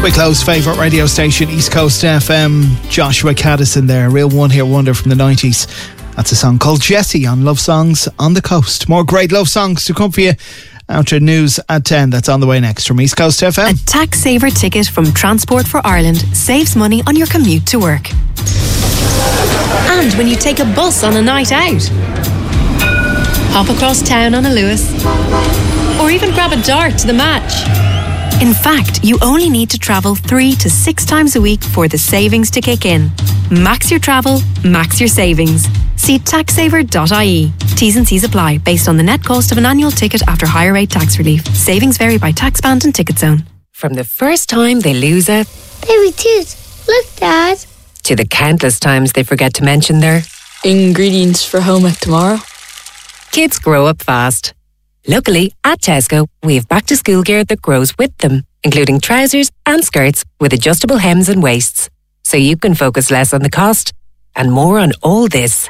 Wicklow's favourite radio station, East Coast FM. Joshua Caddison there, a real one-hit wonder from the 90s. That's a song called Jessie on Love Songs on the Coast. More great love songs to come for you after news at 10. That's on the way next from East Coast FM. A tax saver ticket from Transport for Ireland saves money on your commute to work. And when you take a bus on a night out. Hop across town on a Lewis. Or even grab a dart to the match. In fact, you only need to travel 3 to 6 times a week for the savings to kick in. Max your travel, max your savings. See taxsaver.ie. T's and C's apply based on the net cost of an annual ticket after higher rate tax relief. Savings vary by tax band and ticket zone. From the first time they lose a baby tooth, look, Dad, to the countless times they forget to mention their ingredients for home ec tomorrow. Kids grow up fast. Luckily, at Tesco, we have back-to-school gear that grows with them, including trousers and skirts with adjustable hems and waists. So you can focus less on the cost and more on all this.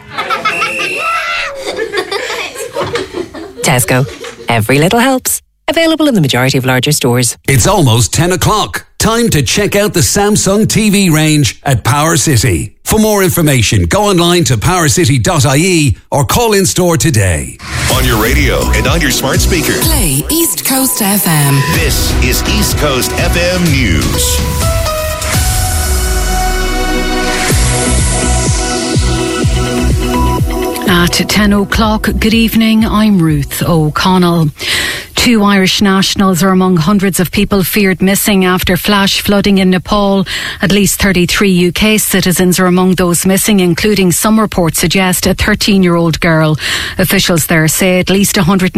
Tesco. Every little helps. Available in the majority of larger stores. It's almost 10 o'clock. Time to check out the Samsung TV range at Power City. For more information, go online to powercity.ie or call in store today. On your radio and on your smart speaker. Play East Coast FM. This is East Coast FM News. At 10 o'clock, good evening, I'm Ruth O'Connell. 2 Irish nationals are among hundreds of people feared missing after flash flooding in Nepal. At least 33 UK citizens are among those missing, including some reports suggest a 13-year-old girl. Officials there say at least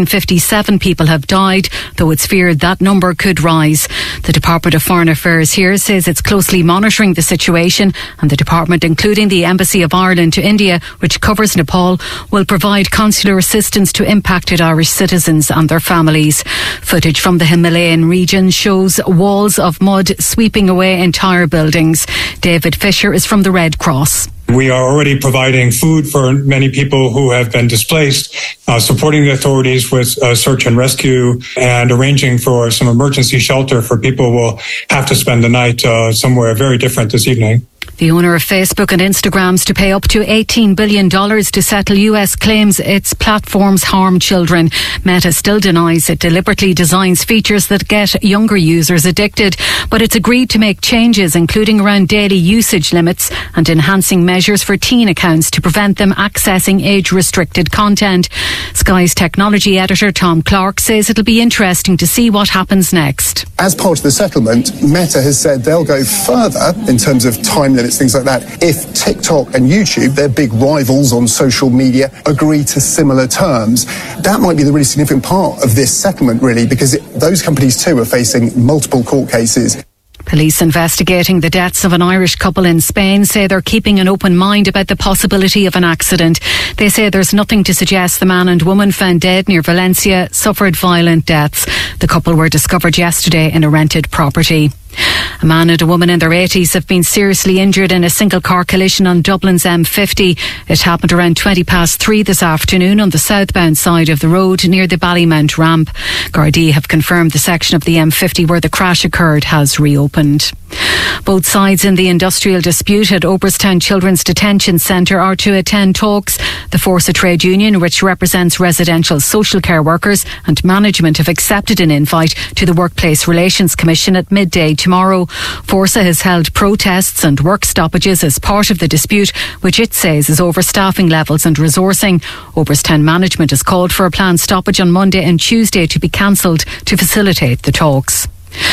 157 people have died, though it's feared that number could rise. The Department of Foreign Affairs here says it's closely monitoring the situation, and the department, including the Embassy of Ireland to India, which covers Nepal, will provide consular assistance to impacted Irish citizens and their families. Footage from the Himalayan region shows walls of mud sweeping away entire buildings. David Fisher is from the Red Cross. We are already providing food for many people who have been displaced, supporting the authorities with search and rescue, and arranging for some emergency shelter for people who will have to spend the night somewhere very different this evening. The owner of Facebook and Instagram's to pay up to $18 billion to settle US claims its platforms harm children. Meta still denies it deliberately designs features that get younger users addicted, but it's agreed to make changes, including around daily usage limits and enhancing measures for teen accounts to prevent them accessing age-restricted content. Sky's technology editor Tom Clark says it'll be interesting to see what happens next. As part of the settlement, Meta has said they'll go further in terms of time limits, things like that, if TikTok and YouTube, their big rivals on social media, agree to similar terms. That might be the really significant part of this settlement, really, because those companies too are facing multiple court cases. Police investigating the deaths of an Irish couple in Spain say they're keeping an open mind about the possibility of an accident. They say there's nothing to suggest the man and woman found dead near Valencia suffered violent deaths. The couple were discovered yesterday in a rented property. A man and a woman in their 80s have been seriously injured in a single-car collision on Dublin's M50. It happened around 3:20 this afternoon on the southbound side of the road near the Ballymount ramp. Gardaí have confirmed the section of the M50 where the crash occurred has reopened. Both sides in the industrial dispute at Oberstown Children's Detention Centre are to attend talks. The Forsa trade union, which represents residential social care workers and management, have accepted an invite to the Workplace Relations Commission at midday tomorrow. Forsa has held protests and work stoppages as part of the dispute, which it says is over staffing levels and resourcing. Oberstown management has called for a planned stoppage on Monday and Tuesday to be cancelled to facilitate the talks.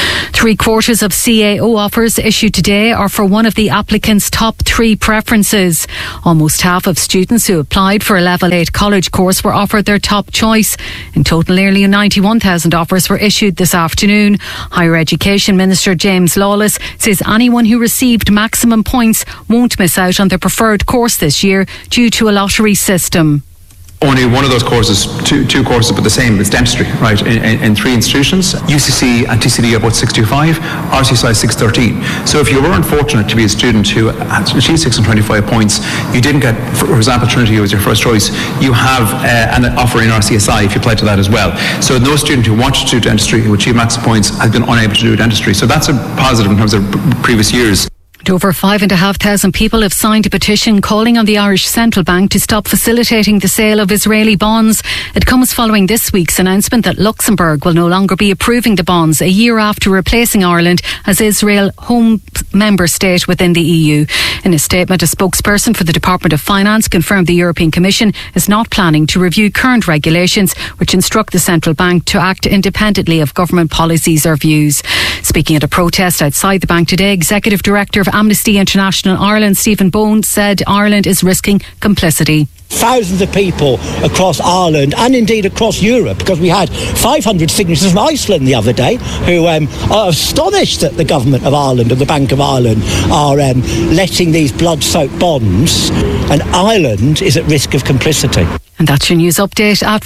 3/4 of CAO offers issued today are for one of the applicants' top 3 preferences. Almost half of students who applied for a Level 8 college course were offered their top choice. In total, nearly 91,000 offers were issued this afternoon. Higher Education Minister James Lawless says anyone who received maximum points won't miss out on their preferred course this year due to a lottery system. only one of those courses, two courses, but the same. It's dentistry, right? In 3 institutions. UCC and TCD are both 625, RCSI 613. So if you were unfortunate to be a student who achieved 625 points, you didn't get, for example, Trinity was your first choice, you have an offer in RCSI if you apply to that as well. So no student who wanted to do dentistry, who achieved maximum points, has been unable to do dentistry. So that's a positive in terms of previous years. Over 5,500 people have signed a petition calling on the Irish Central Bank to stop facilitating the sale of Israeli bonds. It comes following this week's announcement that Luxembourg will no longer be approving the bonds a year after replacing Ireland as Israel home member state within the EU. In a statement, a spokesperson for the Department of Finance confirmed the European Commission is not planning to review current regulations which instruct the Central Bank to act independently of government policies or views. Speaking at a protest outside the bank today, Executive Director of Amnesty International Ireland, Stephen Bone, said Ireland is risking complicity. Thousands of people across Ireland and indeed across Europe, because we had 500 signatures from Iceland the other day who are astonished that the government of Ireland and the Bank of Ireland are letting these blood-soaked bonds, and Ireland is at risk of complicity. And that's your news update at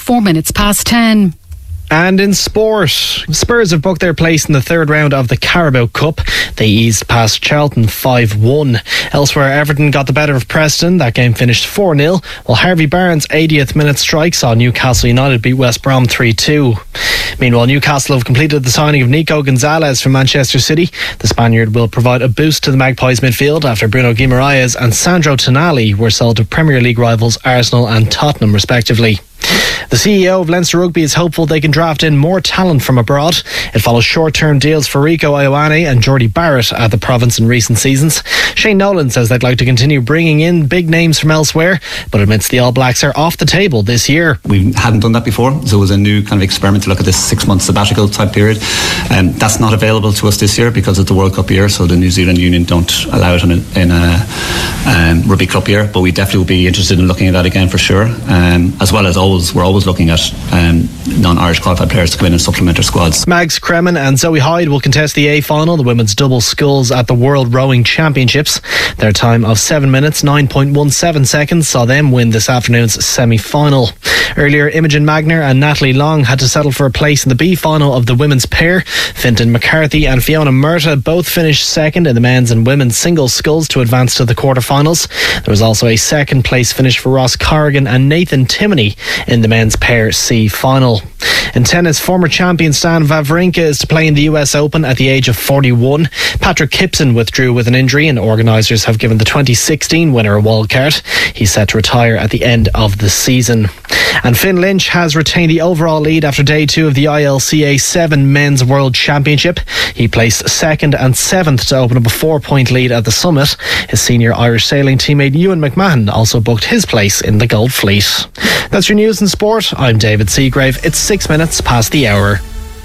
10:04. And in sport, Spurs have booked their place in the third round of the Carabao Cup. They eased past Charlton 5-1. Elsewhere, Everton got the better of Preston. That game finished 4-0, while Harvey Barnes' 80th minute strike saw Newcastle United beat West Brom 3-2. Meanwhile, Newcastle have completed the signing of Nico Gonzalez from Manchester City. The Spaniard will provide a boost to the Magpies midfield after Bruno Guimaraes and Sandro Tonali were sold to Premier League rivals Arsenal and Tottenham respectively. The CEO of Leinster Rugby is hopeful they can draft in more talent from abroad. It follows short-term deals for Rico Ioane and Jordy Barrett at the province in recent seasons. Shane Nolan says they'd like to continue bringing in big names from elsewhere, but admits the All Blacks are off the table this year. We hadn't done that before, so it was a new kind of experiment to look at this 6-month sabbatical type period. That's not available to us this year because it's the World Cup year, so the New Zealand Union don't allow it in a Rugby Cup year, but we definitely will be interested in looking at that again for sure, as well as we're always looking at non-Irish qualified players to come in and supplement our squads. Mags Kremen and Zoe Hyde will contest the A final, the women's double sculls at the World Rowing Championships. Their time of 7 minutes 9.17 seconds saw them win this afternoon's semi-final. Earlier, Imogen Magner and Natalie Long had to settle for a place in the B final of the women's pair. Fintan McCarthy and Fiona Murtagh both finished second in the men's and women's single sculls to advance to the quarterfinals. There was also a second place finish for Ross Corrigan and Nathan Timoney in the men's pair C final. In tennis, former champion Stan Wawrinka is to play in the US Open at the age of 41. Patrick Kipson withdrew with an injury and organisers have given the 2016 winner a wildcard. He's set to retire at the end of the season. And Finn Lynch has retained the overall lead after day 2 of the ILCA 7 Men's World Championship. He placed second and 7th to open up a 4-point lead at the summit. His senior Irish sailing teammate Ewan McMahon also booked his place in the Gold Fleet. That's your news and sport. I'm David Seagrave. It's 6 minutes past the hour.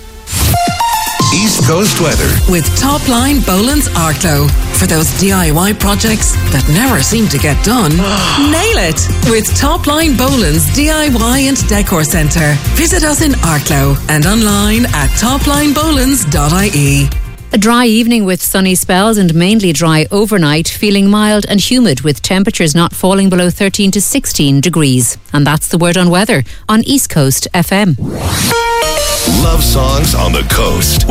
East Coast weather with Topline Boland's Arklow. For those DIY projects that never seem to get done, nail it with Topline Boland's DIY and Decor Centre. Visit us in Arklow and online at toplinebolands.ie. A dry evening with sunny spells and mainly dry overnight, feeling mild and humid with temperatures not falling below 13 to 16 degrees. And that's the word on weather on East Coast FM. Love songs on the coast.